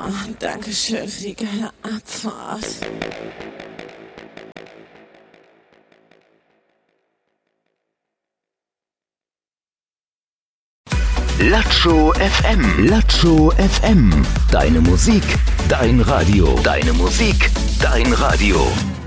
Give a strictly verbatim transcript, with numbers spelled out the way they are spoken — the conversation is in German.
danke schön für die geile Abfahrt. Latscho F M. Latscho F M. Deine Musik, dein Radio. Deine Musik, dein Radio.